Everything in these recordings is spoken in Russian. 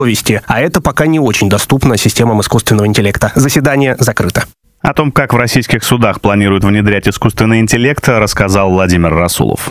совести, а это пока не очень доступно системам искусственного интеллекта. Заседание закрыто. О том, как в российских судах планируют внедрять искусственный интеллект, рассказал Владимир Расулов.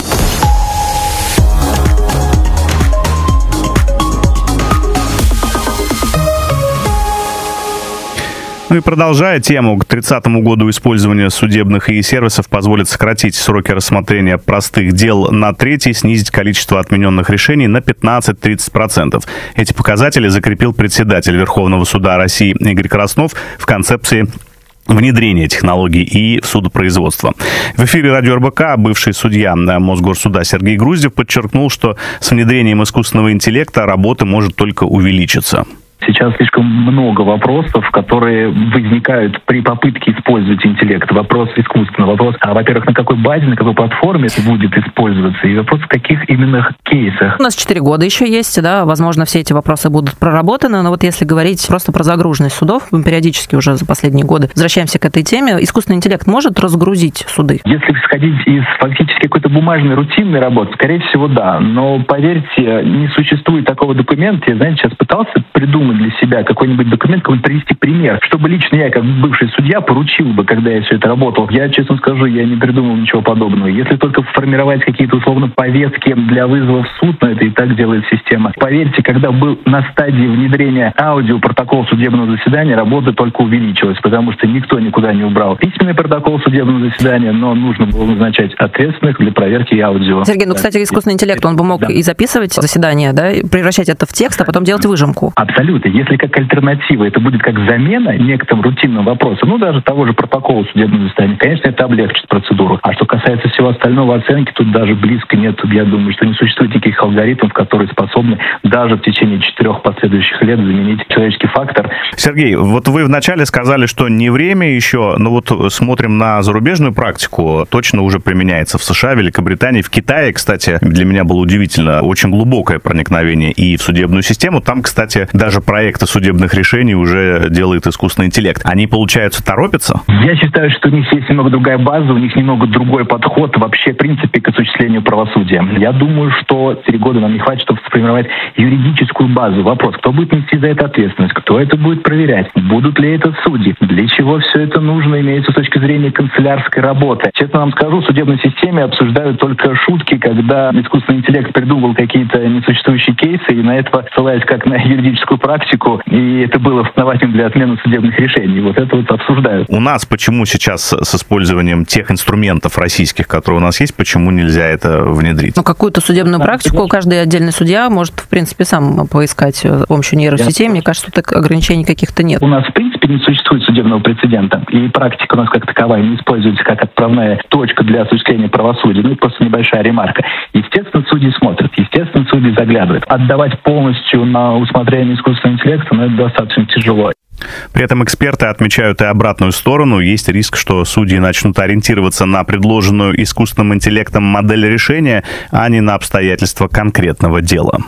Ну и продолжая тему, к 30 году использование судебных и-сервисов позволит сократить сроки рассмотрения простых дел на треть и снизить количество отмененных решений на 15-30%. Эти показатели закрепил председатель Верховного суда России Игорь Краснов в концепции внедрения технологий и в судопроизводство. В эфире радио РБК бывший судья Мосгорсуда Сергей Груздев подчеркнул, что с внедрением искусственного интеллекта работа может только увеличиться. Сейчас слишком много вопросов, которые возникают при попытке использовать интеллект. Вопрос искусственного, вопрос, во-первых, на какой базе, на какой платформе это будет использоваться, и вопрос, в каких именно кейсах. У нас 4 года еще есть, да, возможно, все эти вопросы будут проработаны, но вот если говорить просто про загруженность судов, мы периодически уже за последние годы возвращаемся к этой теме, искусственный интеллект может разгрузить суды? Если исходить из фактически какой-то бумажной, рутинной работы, скорее всего, да. Но, поверьте, не существует такого документа. Я, знаете, сейчас пытался придумать для себя какой-нибудь документ, какой-нибудь привести пример, чтобы лично я, как бывший судья, поручил бы, когда я все это работал. Я, честно скажу, я не придумал ничего подобного. Если только формировать какие-то, условно, повестки для вызова в суд, но это и так делает система. Поверьте, когда был на стадии внедрения аудиопротокола судебного заседания, работа только увеличилась, потому что никто никуда не убрал письменный протокол судебного заседания, но нужно было назначать ответственных для проверки аудио. Сергей, кстати, искусственный интеллект, он бы мог и записывать заседание, да, и превращать это в текст, а потом делать выжимку. Абсолютно. Если как альтернатива, это будет как замена некоторым рутинным вопросам, даже того же протокола судебного заседания, конечно, это облегчит процедуру. А что касается всего остального оценки, тут даже близко нет. Я думаю, что не существует никаких алгоритмов, которые способны даже в течение 4 последующих лет заменить человеческий фактор. Сергей, вот вы вначале сказали, что не время еще, но вот смотрим на зарубежную практику, точно уже применяется в США, Великобритании, в Китае, кстати, для меня было удивительно, очень глубокое проникновение и в судебную систему. Там, кстати, даже проекты судебных решений уже делает искусственный интеллект. Они, получается, торопятся? Я считаю, что у них есть немного другая база, у них немного другой подход вообще, в принципе, к осуществлению правосудия. Я думаю, что 4 года нам не хватит, чтобы сформировать юридическую базу. Вопрос, кто будет нести за это ответственность, кто это будет проверять, будут ли это судьи, для чего все это нужно, имеется с точки зрения канцелярской работы. Честно вам скажу, в судебной системе обсуждают только шутки, когда искусственный интеллект придумал какие-то несуществующие кейсы, и на это ссылаясь как на юридическую практику, и это было основанием для отмены судебных решений. Вот это вот обсуждают. У нас почему сейчас с использованием тех инструментов российских, которые у нас есть, почему нельзя это внедрить? Какую-то судебную практику каждый отдельный судья может, в принципе, сам поискать с помощью нейросетей. Мне кажется, тут ограничений каких-то нет. У нас, в принципе, не существует судебного прецедента, и практика у нас как таковая не используется как отправная точка для осуществления правосудия. Это просто небольшая ремарка. Естественно, судьи смотрят, естественно, судьи заглядывают. Отдавать полностью на усмотрение искусственного интеллекта, это достаточно тяжело. При этом эксперты отмечают и обратную сторону. Есть риск, что судьи начнут ориентироваться на предложенную искусственным интеллектом модель решения, а не на обстоятельства конкретного дела.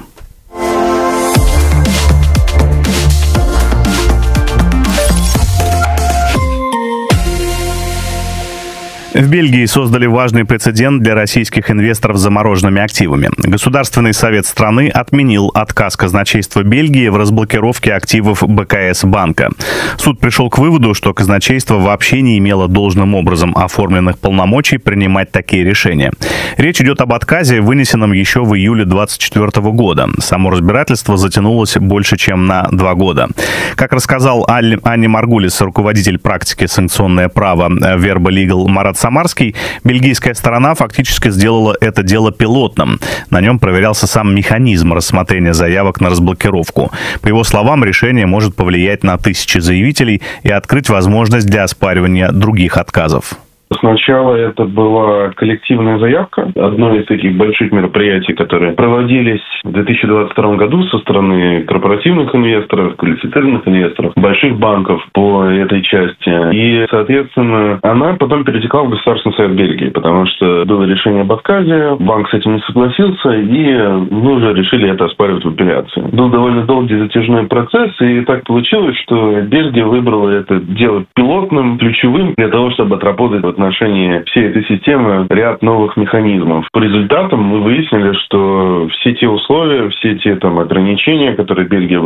В Бельгии создали важный прецедент для российских инвесторов с замороженными активами. Государственный совет страны отменил отказ казначейства Бельгии в разблокировке активов БКС банка. Суд пришел к выводу, что казначейство вообще не имело должным образом оформленных полномочий принимать такие решения. Речь идет об отказе, вынесенном еще в июле 2024 года. Само разбирательство затянулось больше, чем на 2 года. Как рассказал Анне Маргулис, руководитель практики санкционное право Verba Legal Марат Самарский, бельгийская сторона фактически сделала это дело пилотным. На нем проверялся сам механизм рассмотрения заявок на разблокировку. По его словам, решение может повлиять на тысячи заявителей и открыть возможность для оспаривания других отказов. Сначала это была коллективная заявка, одно из таких больших мероприятий, которые проводились в 2022 году со стороны корпоративных инвесторов, квалифицированных инвесторов, больших банков по этой части. И, соответственно, она потом перетекла в Государственный совет Бельгии, потому что было решение об отказе, банк с этим не согласился, и мы уже решили это оспаривать в апелляции. Был довольно долгий затяжной процесс, и так получилось, что Бельгия выбрала это дело пилотным, ключевым для того, чтобы отработать отношении всей этой системы ряд новых механизмов. По результатам мы выяснили, что все те условия, все те ограничения, которые Бельгия